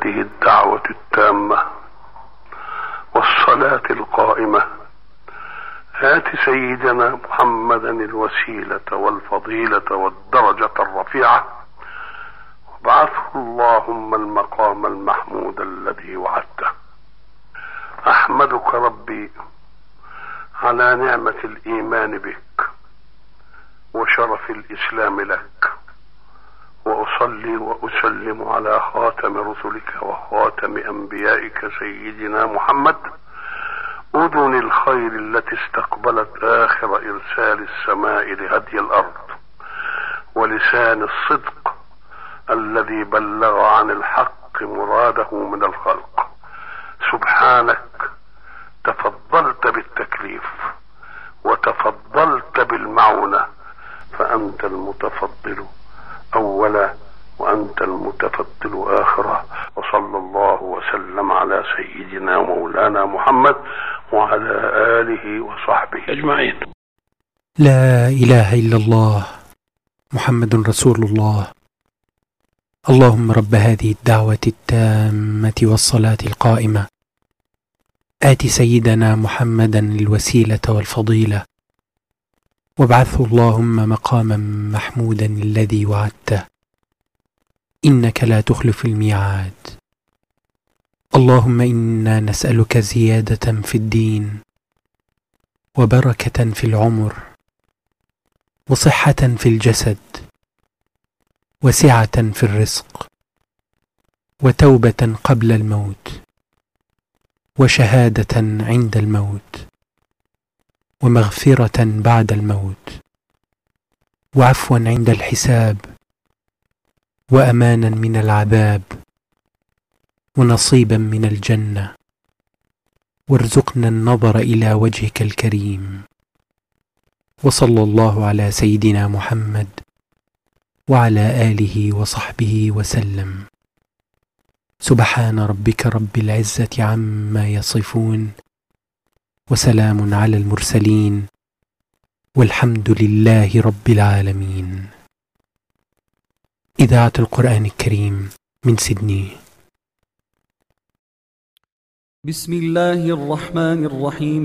هذه الدعوة التامة والصلاة القائمة آت سيدنا محمدا الوسيلة والفضيلة والدرجة الرفيعة وابعثه اللهم المقام المحمود الذي وعدته. أحمدك ربي على نعمة الإيمان بك وشرف الإسلام لك، وأصلي وأسلم على خاتم رسلك وخاتم أنبيائك سيدنا محمد، أذن الخير التي استقبلت آخر إرسال السماء لهدي الأرض، ولسان الصدق الذي بلغ عن الحق مراده من الخلق. سبحانك تفضلت بالتكليف وتفضلت بالمعونة، فأنت المتفضل أولا وأنت المتفضل آخرا. وصلى الله وسلم على سيدنا مولانا محمد وعلى آله وصحبه أجمعين. لا إله إلا الله محمد رسول الله. اللهم رب هذه الدعوة التامة والصلاة القائمة آت سيدنا محمدا الوسيلة والفضيلة وابعثه اللهم مقاما محمودا الذي وعدته، إنك لا تخلف الميعاد. اللهم إنا نسألك زيادة في الدين وبركة في العمر وصحة في الجسد وسعة في الرزق وتوبة قبل الموت وشهادة عند الموت ومغفرة بعد الموت وعفوا عند الحساب وأمانا من العذاب ونصيبا من الجنة، وارزقنا النظر إلى وجهك الكريم. وصلى الله على سيدنا محمد وعلى آله وصحبه وسلم. سبحان ربك رب العزة عما يصفون، وسلام على المرسلين، والحمد لله رب العالمين. إذاعة القرآن الكريم من سيدني. بسم الله الرحمن الرحيم.